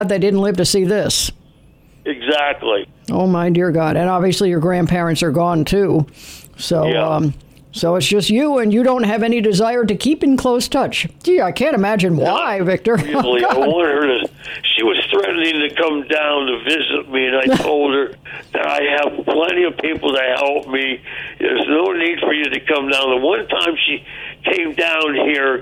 they didn't live to see this. Exactly. Oh, my dear God. And obviously your grandparents are gone, too. So, Yeah. So it's just you, and you don't have any desire to keep in close touch. Gee, I can't imagine why, Victor. Really, I want her to. She was threatening to come down to visit me, and I told her that I have plenty of people to help me. There's no need for you to come down. The one time she came down here,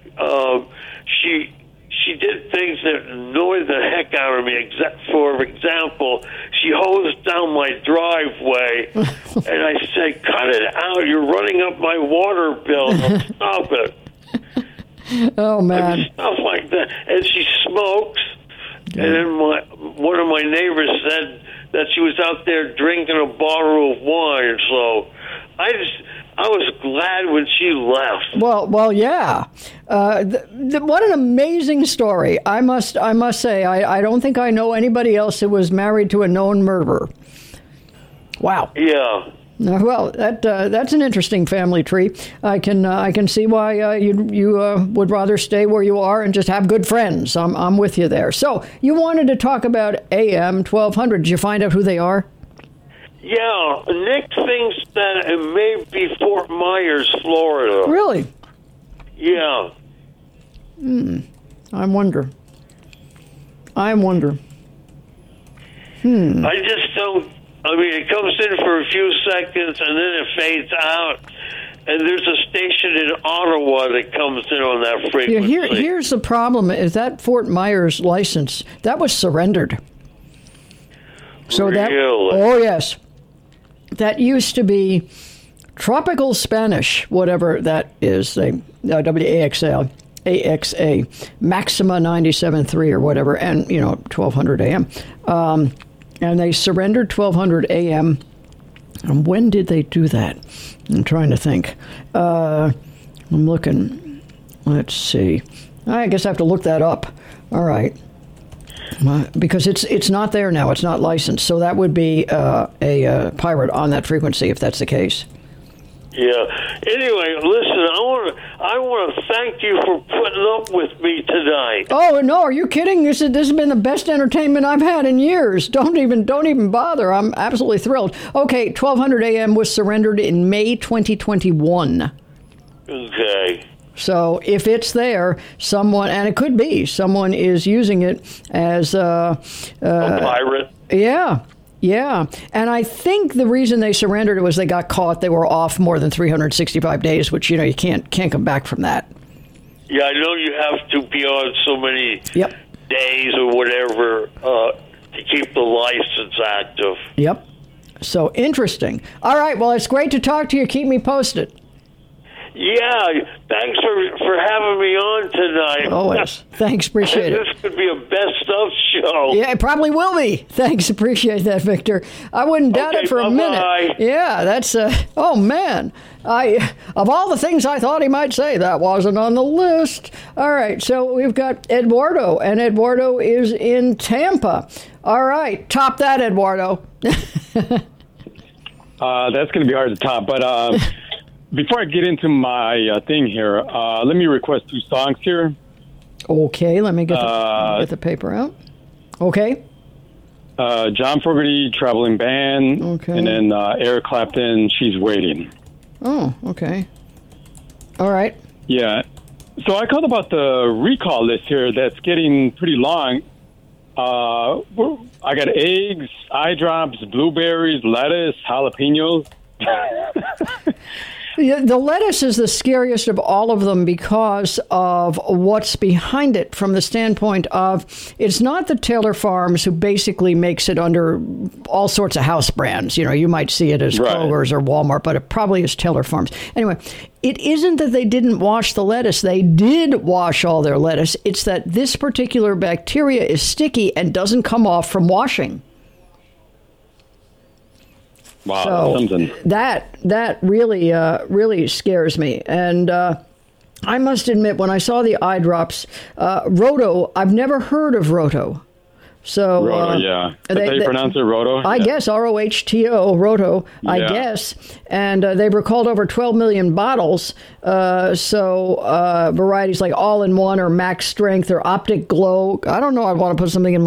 she did things that annoyed the heck out of me. For example, she hosed down my driveway, and I said, "Cut it out! You're running up my water bill. Stop it!" Oh, man. I mean, stuff like that. And she smokes. Yeah. And then one of my neighbors said that she was out there drinking a bottle of wine. So I was glad when she left. Well, yeah. What an amazing story! I must say, I don't think I know anybody else who was married to a known murderer. Wow. Yeah. Well, that's an interesting family tree. I can see why you would rather stay where you are and just have good friends. I'm with you there. So you wanted to talk about AM 1200. Did you find out who they are? Yeah, Nick thinks that it may be Fort Myers, Florida. Really? Yeah. I wonder. I just don't. I mean, it comes in for a few seconds and then it fades out. And there's a station in Ottawa that comes in on that frequency. Yeah, here's the problem: is that Fort Myers license that was surrendered. So really? Oh yes. That used to be Tropical Spanish, whatever that is, WAXA, Maxima 97.3 or whatever, and, 1200 AM. And they surrendered 1200 AM. And when did they do that? I'm trying to think. I'm looking. Let's see. I guess I have to look that up. All right. Because it's not there now. It's not licensed. So that would be a pirate on that frequency if that's the case. Yeah. Anyway, listen, I want to thank you for putting up with me tonight. Oh no, are you kidding? This has been the best entertainment I've had in years. Don't even bother. I'm absolutely thrilled. Okay, 1200 AM was surrendered in May 2021. Okay. So if it's there, someone, and it could be, someone is using it as a pirate. Yeah. And I think the reason they surrendered it was they got caught. They were off more than 365 days, which, you can't come back from that. Yeah, I know you have to be on so many days or whatever to keep the license active. Yep. So interesting. All right. Well, it's great to talk to you. Keep me posted. Yeah, thanks for having me on tonight. Always. Thanks, appreciate it. This could be a best of show. Yeah, it probably will be. Thanks, appreciate that, Victor. I wouldn't doubt it for a minute. Yeah, that's, oh man. Of all the things I thought he might say, that wasn't on the list. All right, so we've got Eduardo, and Eduardo is in Tampa. All right, top that, Eduardo. That's going to be hard to top, but... Before I get into my thing here, let me request 2 songs here. Okay, let me get the paper out. Okay. John Fogerty, Traveling Band, okay. And then Eric Clapton, She's Waiting. Oh, okay. All right. Yeah. So I called about the recall list here that's getting pretty long. I got eggs, eye drops, blueberries, lettuce, jalapenos. The lettuce is the scariest of all of them because of what's behind it from the standpoint of it's not the Taylor Farms who basically makes it under all sorts of house brands. You might see it as Kroger's or Walmart, but it probably is Taylor Farms. Anyway, it isn't that they didn't wash the lettuce. They did wash all their lettuce. It's that this particular bacteria is sticky and doesn't come off from washing. Wow, so that really scares me. And I must admit, when I saw the eye drops, Roto, I've never heard of Roto. So Roto, yeah. That's how you pronounce it, Roto? I guess, R-O-H-T-O, Roto, I guess. And they've recalled over 12 million bottles. So varieties like All-in-One or Max Strength or Optic Glow. I don't know, I want to put something in my